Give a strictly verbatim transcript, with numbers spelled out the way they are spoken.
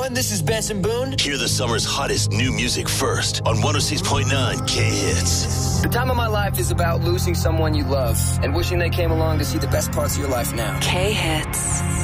everyone. This is Benson Boone. Hear the summer's hottest new music first on one oh six point nine K-Hits. The time of my life is about losing someone you love and wishing they came along to see the best parts of your life now. K-Hits.